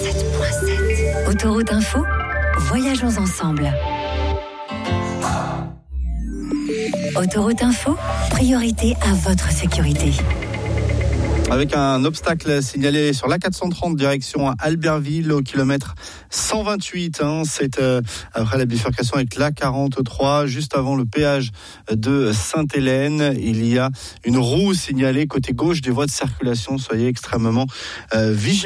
107.7. Autoroute Info, voyageons ensemble. Autoroute Info, priorité à votre sécurité. Avec un obstacle signalé sur l'A430 direction Albertville au kilomètre 128. C'est après la bifurcation avec l'A43, juste avant le péage de Sainte-Hélène. Il y a une roue signalée côté gauche des voies de circulation. Soyez extrêmement vigilants.